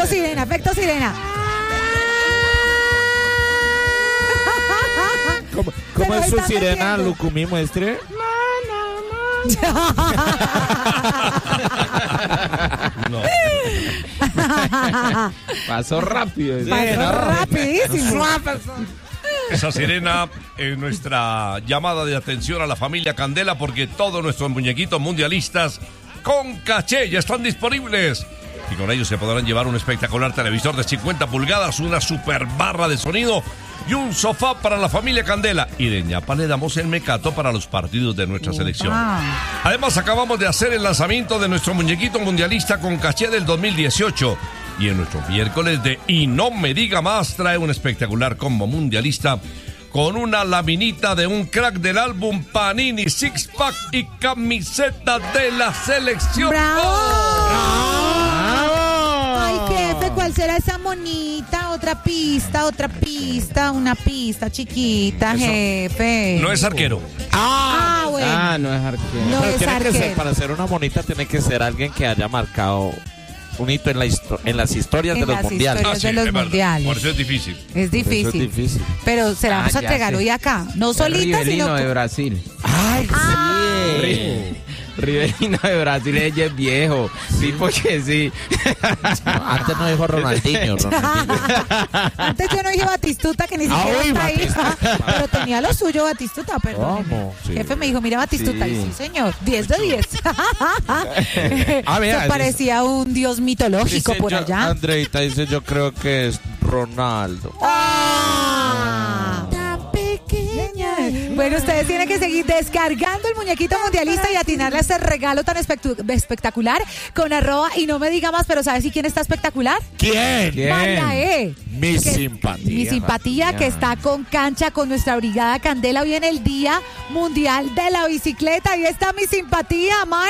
efecto sirena. ¿Cómo es su sirena, Lucumí, muestre? No. Pasó rápido. Rapidísimo. Esa sirena es nuestra llamada de atención a la familia Candela, porque todos nuestros muñequitos mundialistas con caché ya están disponibles. Y con ellos se podrán llevar un espectacular televisor de 50 pulgadas, una super barra de sonido y un sofá para la familia Candela. Y de ñapa le damos el mecato para los partidos de nuestra selección. Además, acabamos de hacer el lanzamiento de nuestro muñequito mundialista con caché del 2018. Y en nuestro miércoles de Y No Me Diga Más trae un espectacular combo mundialista con una laminita de un crack del álbum Panini, six pack y camiseta de la selección. ¡Bravo! Ay, jefe, ¿cuál será esa monita? Otra pista, una pista chiquita, Eso jefe. no es arquero. Bueno. No es arquero. No Pero es tiene que ser, arquero. para ser una monita tiene que ser alguien que haya marcado un hito en las historias de los mundiales. De los es verdad. mundiales. Por eso es difícil. Es difícil. Eso es difícil. Pero se la vamos a ya entregar sé. hoy acá. No solita, Rivelino sino de Brasil. ¡Ay, sí! Rivelino de Brasil, ella es viejo. Sí, porque sí. Antes no dijo Ronaldinho. Antes yo no dije Batistuta, que ni siquiera uy, está ahí. Batistuta. Pero tenía lo suyo Batistuta, perdón. ¿Cómo? Sí. Jefe me dijo, mira Batistuta. Sí. Y sí, señor, 10 de 10. Vea, Eso parecía un dios mitológico dice por allá. Andreita dice, yo creo que es Ronaldo. Tan pequeña. Bueno, ustedes tienen que seguir descargando el muñequito mundialista y atinarle a ese regalo tan espectacular con @ y no me diga más, pero ¿sabes quién está espectacular? ¿Quién? María E. Mi simpatía. Mi simpatía, que está con cancha con nuestra brigada Candela hoy en el Día Mundial de la Bicicleta. Ahí está mi simpatía, Mari.